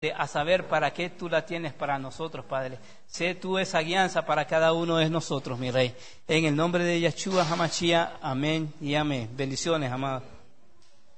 a saber para qué tú la tienes para nosotros, Padre. Sé tú esa guianza para cada uno de nosotros, mi Rey. En el nombre de Yeshua HaMashiach, amén y amén. Bendiciones, amados.